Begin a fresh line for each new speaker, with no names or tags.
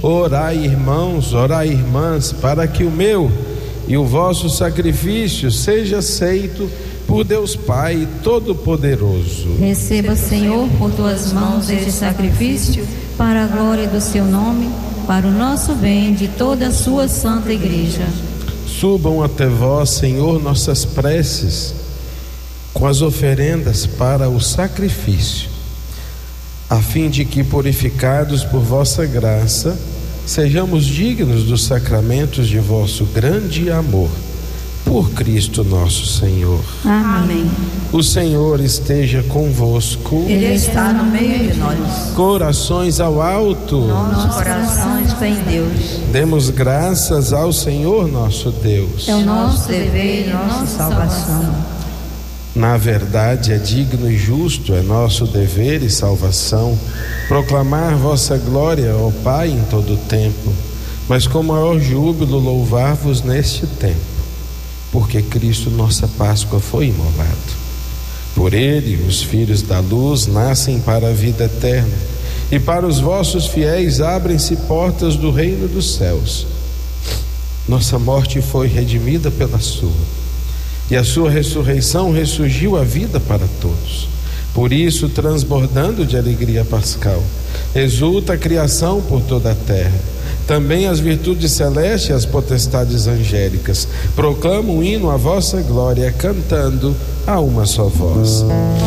Orai, irmãos, orai, irmãs, para que o meu e o vosso sacrifício seja aceito por Deus Pai Todo-Poderoso.
Receba, Senhor, por tuas mãos este sacrifício, para a glória do seu nome, para o nosso bem de toda a sua santa igreja.
Subam até vós, Senhor, nossas preces, com as oferendas para o sacrifício, a fim de que, purificados por vossa graça, sejamos dignos dos sacramentos de vosso grande amor. Por Cristo nosso Senhor.
Amém.
O Senhor esteja convosco.
Ele está no meio de nós.
Corações ao alto.
Nossos corações em Deus.
Demos graças ao Senhor nosso Deus.
É o nosso dever e nossa salvação.
Na verdade, é digno e justo, é nosso dever e salvação, proclamar vossa glória, ó Pai, em todo o tempo, mas com maior júbilo louvar-vos neste tempo, porque Cristo, nossa Páscoa, foi imolado. Por ele, os filhos da luz nascem para a vida eterna, e para os vossos fiéis abrem-se portas do reino dos céus. Nossa morte foi redimida pela sua, e a sua ressurreição ressurgiu a vida para todos. Por isso, transbordando de alegria pascal, exulta a criação por toda a terra. Também as virtudes celestes e as potestades angélicas proclamam um hino à vossa glória, cantando a uma só voz.